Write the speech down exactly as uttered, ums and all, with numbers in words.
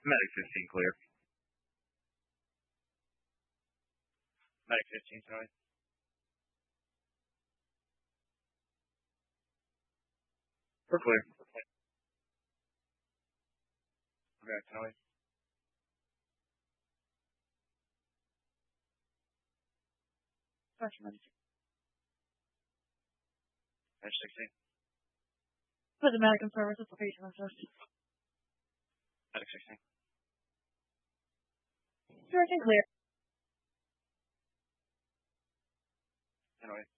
Medic fifteen clear. Medic fifteen, sorry. We're clear. Okay, Tally. Gotcha, Medic. Medic sixteen. Put the medic in service. It's a patient first. Medic sixteen. Everything clear. Anyway.